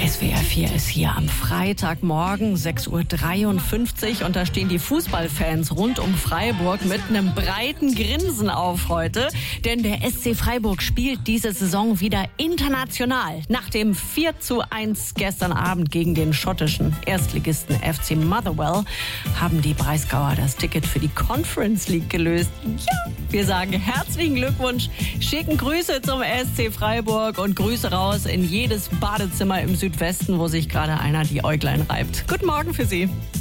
SWR 4 ist hier am Freitagmorgen 6:53 Uhr und da stehen die Fußballfans rund um Freiburg mit einem breiten Grinsen auf heute. Denn der SC Freiburg spielt diese Saison wieder international. Nach dem 4:1 gestern Abend gegen den schottischen Erstligisten FC Motherwell haben die Breisgauer das Ticket für die Conference League gelöst. Ja, wir sagen herzlichen Glückwunsch, schicken Grüße zum SC Freiburg und Grüße raus in jedes Badezimmer im Südwesten, wo sich gerade einer die Äuglein reibt. Guten Morgen für Sie.